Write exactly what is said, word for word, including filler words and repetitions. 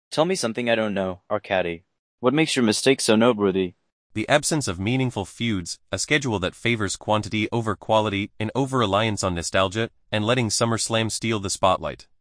Tell me something I don't know, Arcady. What makes your mistake so noteworthy? The absence of meaningful feuds, a schedule that favors quantity over quality, an over-reliance on nostalgia, and letting SummerSlam steal the spotlight.